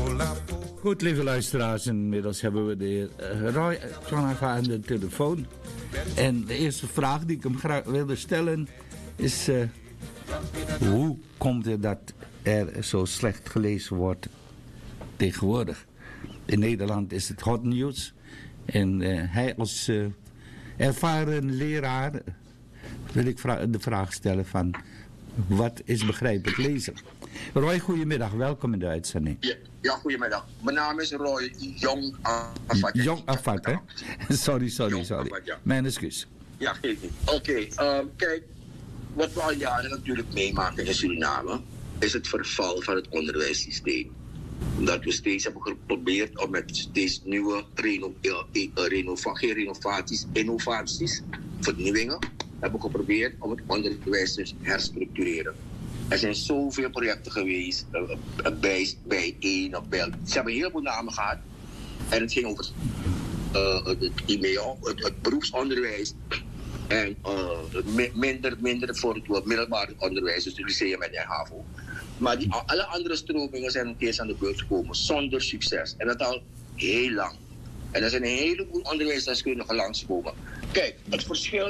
Goed, lieve luisteraars, inmiddels hebben we de heer Roy Tjonava aan de telefoon. En de eerste vraag die ik hem graag wilde stellen is... hoe komt het dat er zo slecht gelezen wordt tegenwoordig? In Nederland is het hot nieuws. En hij als ervaren leraar wil ik de vraag stellen van... wat is begrijpelijk lezen? Roy, goedemiddag. Welkom in de uitzending. Ja, goedemiddag. Mijn naam is Roy Jong Afat. Jong Afat, hè? Sorry. Afat, ja. Mijn excuus. Ja, geef niet. Oké, kijk. Wat we al jaren natuurlijk meemaken in Suriname... is het verval van het onderwijssysteem. Dat we steeds hebben geprobeerd om met steeds nieuwe innovaties, vernieuwingen... hebben geprobeerd om het onderwijs te herstructureren. Er zijn zoveel projecten geweest, bij één of bij... Ze hebben heel veel namen gehad. En het ging over het beroepsonderwijs. En minder voor het middelbaar onderwijs, dus het lyceum en de HAVO. Maar alle andere stromingen zijn een keer aan de beurt gekomen zonder succes. En dat al heel lang. En er zijn een heleboel onderwijsdeskundigen langskomen. Kijk, het verschil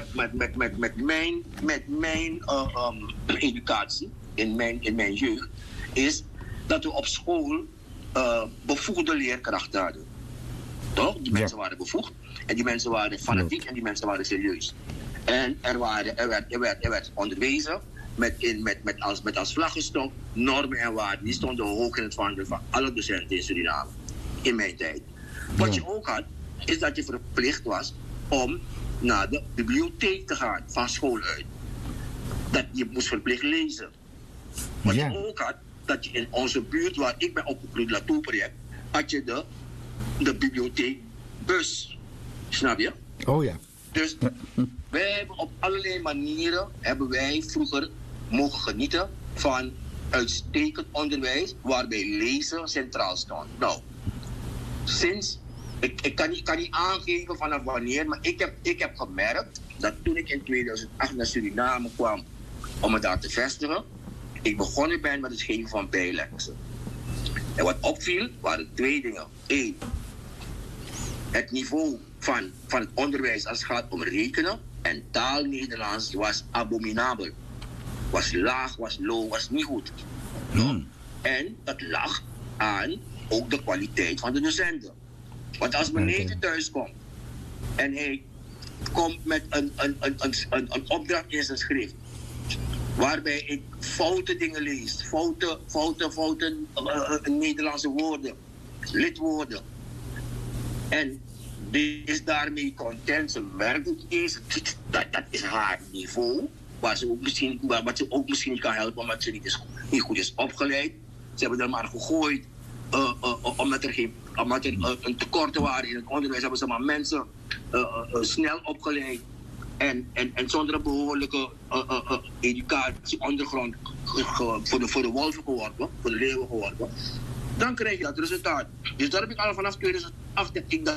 met mijn educatie in mijn jeugd is dat we op school bevoegde leerkrachten hadden. Toch? Die mensen waren bevoegd en die mensen waren fanatiek en die mensen waren serieus. En er werd onderwezen met als vlaggenstok normen en waarden. Die stonden hoog in het vaandel van alle docenten in Suriname in mijn tijd. Wat je ook had, is dat je verplicht was om naar de bibliotheek te gaan van school uit. Dat je moest verplicht lezen. Wat je ook had, dat je in onze buurt waar ik ben opgegroeid, Latoe-project, had je de bibliotheekbus. Snap je? Oh ja. Dus wij hebben op allerlei manieren vroeger mogen genieten van uitstekend onderwijs waarbij lezen centraal stond. Nou, ik kan niet aangeven vanaf wanneer, maar ik heb gemerkt dat toen ik in 2008 naar Suriname kwam om me daar te vestigen, ik begonnen ben met het geven van bijlessen. En wat opviel waren twee dingen. Eén, het niveau van het onderwijs als het gaat om rekenen en taal-Nederlands was abominabel. Was laag, was low, was niet goed. En dat lag aan ook de kwaliteit van de docenten. Want als mijn neefje thuis komt en hij komt met een opdracht in zijn schrift, waarbij ik foute dingen lees, foute Nederlandse woorden, lidwoorden. En die is daarmee content, ze merkt het eens, dat is haar niveau, wat ze ook misschien niet kan helpen, omdat ze niet goed is opgeleid. Ze hebben er maar gegooid. Omdat er een tekorten waren in het onderwijs, hebben ze maar mensen snel opgeleid en zonder een behoorlijke educatie, ondergrond voor de wolven geworpen, voor de leeuwen geworpen. Dan krijg je dat resultaat. Dus daar heb ik al vanaf 2008